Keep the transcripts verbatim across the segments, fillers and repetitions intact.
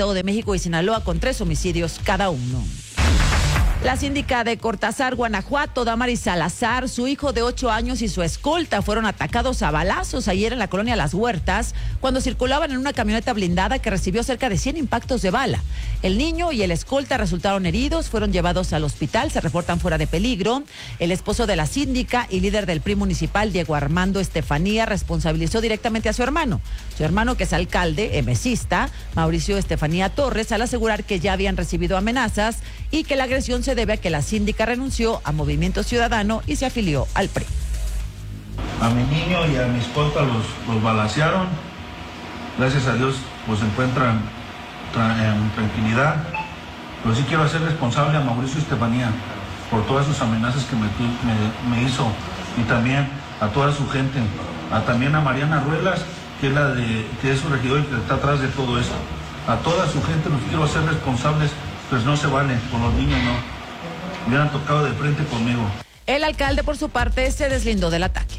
Estado de México y Sinaloa, con tres homicidios cada uno. La síndica de Cortázar, Guanajuato, Damaris Salazar, su hijo de ocho años y su escolta fueron atacados a balazos ayer en la colonia Las Huertas cuando circulaban en una camioneta blindada que recibió cerca de cien impactos de bala. El niño y el escolta resultaron heridos, fueron llevados al hospital, se reportan fuera de peligro. El esposo de la síndica y líder del P R I municipal, Diego Armando Estefanía, responsabilizó directamente a su hermano. Su hermano, que es alcalde, emesista, Mauricio Estefanía Torres, al asegurar que ya habían recibido amenazas y que la agresión se debe a que la síndica renunció a Movimiento Ciudadano y se afilió al P R I. A mi niño y a mi escolta los, los balacearon. Gracias a Dios pues se encuentran tra en tranquilidad. Pero sí quiero hacer responsable a Mauricio Estefanía por todas sus amenazas que me, me, me hizo, y también a toda su gente, a, también a Mariana Ruelas, que es, la de, que es su regidor y que está atrás de todo esto. A toda su gente los quiero hacer responsables, pues no se vale, con los niños no. Me hubieran tocado de frente conmigo. El alcalde, por su parte, se deslindó del ataque.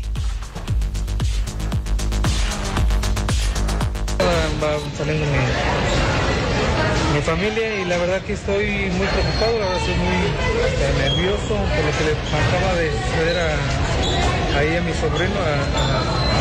Va saliendo mi, mi familia y la verdad que estoy muy preocupado, la verdad estoy muy eh, nervioso por lo que le acaba de suceder a, ahí a mi sobrino, a, a,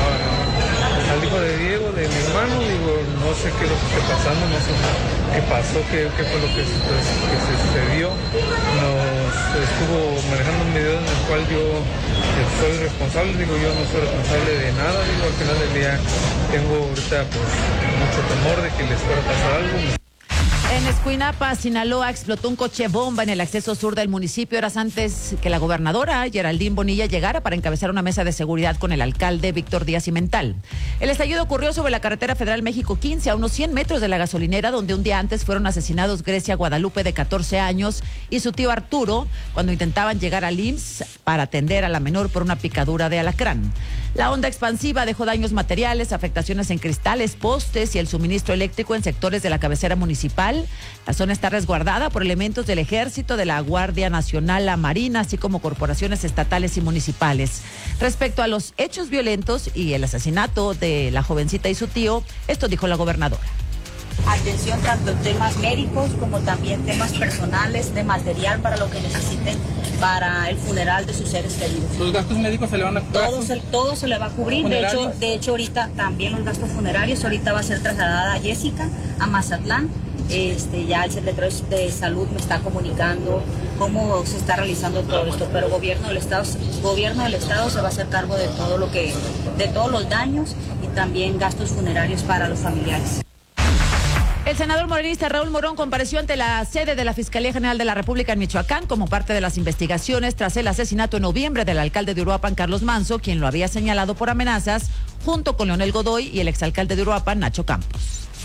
a, al hijo de Diego, de mi hermano. Digo, no sé qué es lo que esté pasando, no sé qué pasó, qué, qué fue lo que, pues, que se sucedió. Nos estuvo manejando un video en el cual yo soy responsable, digo, yo no soy responsable de nada, digo, al final del día tengo ahorita pues mucho temor de que les pueda pasar algo. En Escuinapa, Sinaloa, explotó un coche bomba en el acceso sur del municipio horas antes que la gobernadora Geraldine Bonilla llegara para encabezar una mesa de seguridad con el alcalde Víctor Díaz Cimental. El estallido ocurrió sobre la carretera federal México quince, a unos cien metros de la gasolinera, donde un día antes fueron asesinados Grecia Guadalupe, de catorce años, y su tío Arturo, cuando intentaban llegar al I M S S para atender a la menor por una picadura de alacrán. La onda expansiva dejó daños materiales, afectaciones en cristales, postes y el suministro eléctrico en sectores de la cabecera municipal. La zona está resguardada por elementos del Ejército, de la Guardia Nacional, la Marina, así como corporaciones estatales y municipales. Respecto a los hechos violentos y el asesinato de la jovencita y su tío, esto dijo la gobernadora. Atención tanto en temas médicos como también temas personales, de material para lo que necesiten para el funeral de sus seres queridos. ¿Los gastos médicos se le van a cubrir? Todo se, todo se le va a cubrir. De hecho, de hecho, ahorita también los gastos funerarios, ahorita va a ser trasladada a Jessica, a Mazatlán. Este, ya el secretario de Salud me está comunicando cómo se está realizando todo esto, pero gobierno del Estado, gobierno del Estado se va a hacer cargo de todo lo que, de todos los daños y también gastos funerarios para los familiares. El senador morenista Raúl Morón compareció ante la sede de la Fiscalía General de la República en Michoacán como parte de las investigaciones tras el asesinato en noviembre del alcalde de Uruapan, Carlos Manso, quien lo había señalado por amenazas, junto con Leonel Godoy y el exalcalde de Uruapan, Nacho Campos.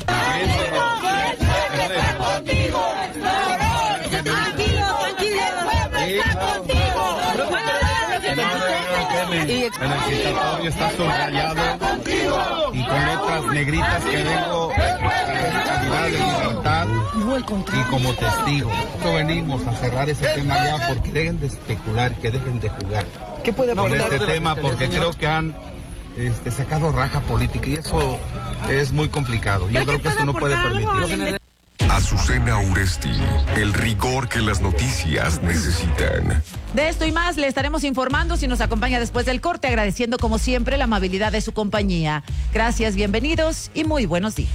En el citatorio está subrayado y con letras negritas que vengo a calidad de libertad y como testigo. Nosotros venimos a cerrar ese tema ya porque dejen de especular, que dejen de jugar ¿Qué puede con aportar este tema, porque creo que han este, sacado raja política y eso es muy complicado. Yo creo que esto no puede permitirse. Azucena Uresti, el rigor que las noticias necesitan. De esto y más le estaremos informando si nos acompaña después del corte, agradeciendo como siempre la amabilidad de su compañía. Gracias, bienvenidos y muy buenos días.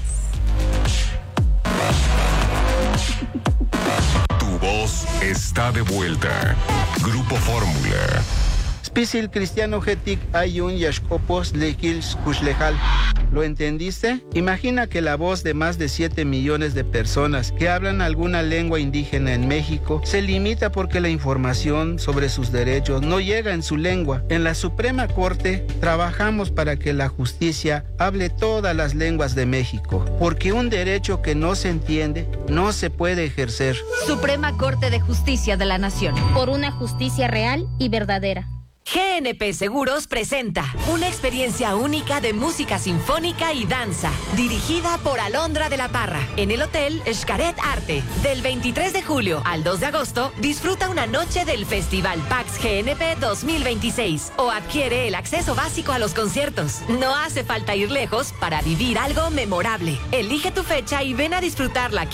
Tu voz está de vuelta. Grupo Fórmula. Spisil cristiano getic ayun yashkopos lekils kushlejal. ¿Lo entendiste? Imagina que la voz de más de siete millones de personas que hablan alguna lengua indígena en México se limita porque la información sobre sus derechos no llega en su lengua. En la Suprema Corte trabajamos para que la justicia hable todas las lenguas de México, porque un derecho que no se entiende no se puede ejercer. Suprema Corte de Justicia de la Nación. Por una justicia real y verdadera. G N P Seguros presenta una experiencia única de música sinfónica y danza, dirigida por Alondra de la Parra, en el Hotel Xcaret Arte. Del veintitrés de julio al dos de agosto, disfruta una noche del Festival PAX G N P dos mil veintiséis o adquiere el acceso básico a los conciertos. No hace falta ir lejos para vivir algo memorable. Elige tu fecha y ven a disfrutarla.